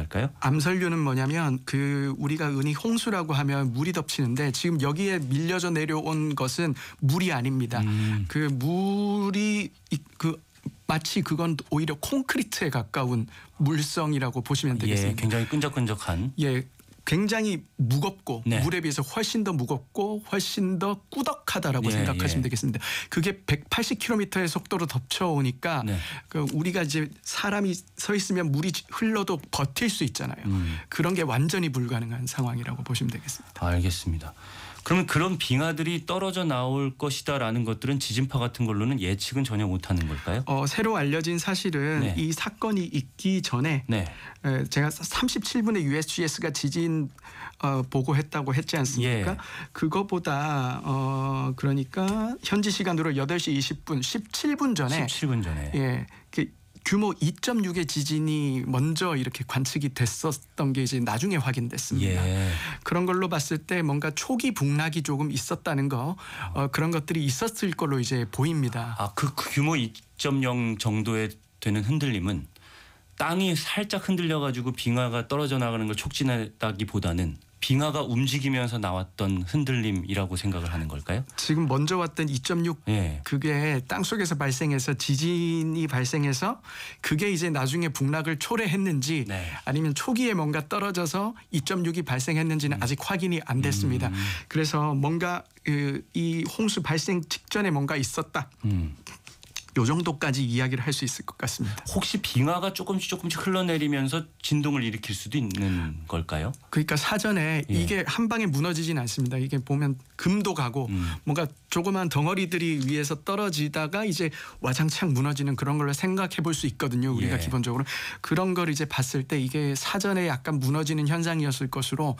가능할까요? 암설류는 뭐냐면 우리가 흔히 홍수라고 하면 물이 덮치는데 지금 여기에 밀려져 내려온 것은 물이 아닙니다. 그 물이 마치 그건 오히려 콘크리트에 가까운 물성이라고 보시면 되겠습니다. 예, 굉장히 끈적끈적한. 예, 굉장히 무겁고 네. 물에 비해서 훨씬 더 무겁고 훨씬 더 꾸덕하다라고 생각하시면 되겠습니다. 그게 180km의 속도로 덮쳐오니까 우리가 이제 사람이 서 있으면 물이 흘러도 버틸 수 있잖아요. 그런 게 완전히 불가능한 상황이라고 보시면 되겠습니다. 알겠습니다. 그러면 그런 빙하들이 떨어져 나올 것이다라는 것들은 지진파 같은 걸로는 예측은 전혀 못하는 걸까요? 새로 알려진 사실은 이 사건이 있기 전에 제가 37분에 USGS가 지진 보고했다고 했지 않습니까? 그거보다 그러니까 현지 시간으로 8시 20분 17분 전에 예, 규모 2.6의 지진이 먼저 이렇게 관측이 됐었던 게 이제 나중에 확인됐습니다. 그런 걸로 봤을 때 뭔가 초기 북락이 조금 있었다는 거 그런 것들이 있었을 걸로 이제 보입니다. 그 규모 2.0 정도의 되는 흔들림은 땅이 살짝 흔들려가지고 빙하가 떨어져 나가는 걸 촉진했다기보다는 빙하가 움직이면서 나왔던 흔들림이라고 생각을 하는 걸까요? 지금 먼저 왔던 2.6 그게 땅속에서 발생해서 지진이 발생해서 그게 이제 나중에 북락을 초래했는지 아니면 초기에 뭔가 떨어져서 2.6이 발생했는지는 아직 확인이 안 됐습니다. 그래서 뭔가 이 홍수 발생 직전에 뭔가 있었다. 요 정도까지 이야기를 할 수 있을 것 같습니다. 혹시 빙하가 조금씩 흘러내리면서 진동을 일으킬 수도 있는 걸까요? 그러니까 사전에 이게 한 방에 무너지진 않습니다. 이게 보면 금도 가고 뭔가 조그만 덩어리들이 위에서 떨어지다가 이제 와장창 무너지는 그런 걸로 생각해 볼 수 있거든요. 우리가 기본적으로 그런 걸 이제 봤을 때 이게 사전에 약간 무너지는 현상이었을 것으로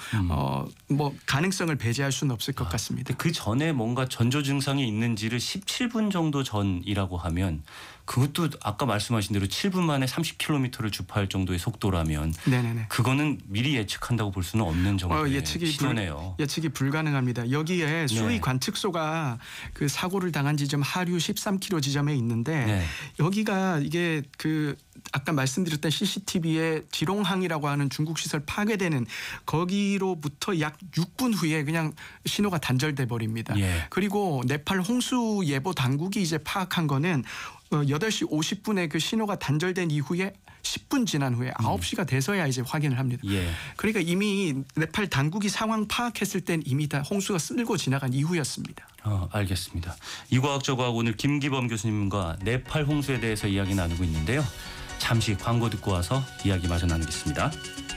뭐 가능성을 배제할 수는 없을 것 같습니다. 그 전에 뭔가 전조 증상이 있는지를 17분 정도 전이라고 하면 그것도 아까 말씀하신 대로 7분 만에 30km를 주파할 정도의 속도라면 그거는 미리 예측한다고 볼 수는 없는 정도의 신호네요. 예측이 불가능합니다. 여기에 수위 관측소가 그 사고를 당한 지점 하류 13km 지점에 있는데 여기가 이게 아까 말씀드렸던 CCTV의 지롱항이라고 하는 중국 시설 파괴되는 거기로부터 약 6분 후에 그냥 신호가 단절돼 버립니다. 그리고 네팔 홍수 예보 당국이 이제 파악한 거는 8시 50분에 그 신호가 단절된 이후에 10분 지난 후에 9시가 돼서야 이제 확인을 합니다. 그러니까 이미 네팔 당국이 상황 파악했을 땐 이미 다 홍수가 쓸고 지나간 이후였습니다. 알겠습니다. 이과학저과학 오늘 김기범 교수님과 네팔 홍수에 대해서 이야기 나누고 있는데요. 잠시 광고 듣고 와서 이야기 마저 나누겠습니다.